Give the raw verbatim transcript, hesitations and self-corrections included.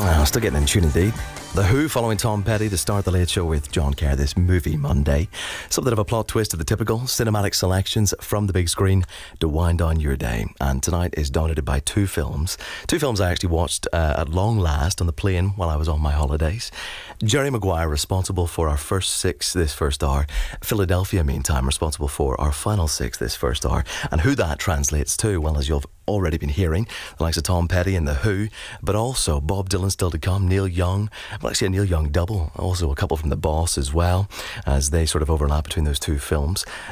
Wow, still getting in tune indeed. The Who following Tom Petty to start the Late Show with John Kerr this movie Monday. Something of a plot twist of the typical cinematic selections from the big screen to wind down your day. And tonight is dominated by two films. Two films I actually watched uh, at long last on the plane while I was on my holidays. Jerry Maguire responsible for our first six this first hour. Philadelphia, meantime, responsible for our final six this first hour. And who that translates to, well, as you've already been hearing, the likes of Tom Petty and The Who, but also Bob Dylan still to come, Neil Young, well actually a Neil Young double, also a couple from The Boss as well, as they sort of overlap between those two films.